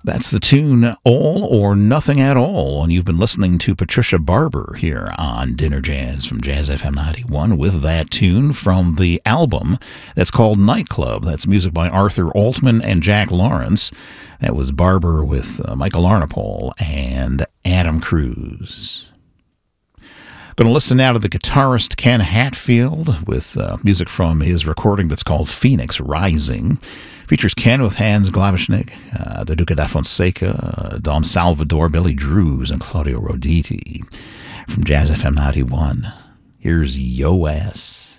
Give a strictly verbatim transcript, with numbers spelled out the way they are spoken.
That's the tune All or Nothing at All, and you've been listening to Patricia Barber here on Dinner Jazz from Jazz F M ninety-one with that tune from the album that's called Nightclub. That's music by Arthur Altman and Jack Lawrence. That was Barber with uh, Michael Arnapol and Adam Cruz. Going to listen now to the guitarist Ken Hatfield with uh, music from his recording that's called Phoenix Rising. Features Ken with Hans Glavishnik, uh, the Duca da Fonseca, uh, Dom Salvador, Billy Drews, and Claudio Roditi. From Jazz F M ninety-one, here's Yo Ass.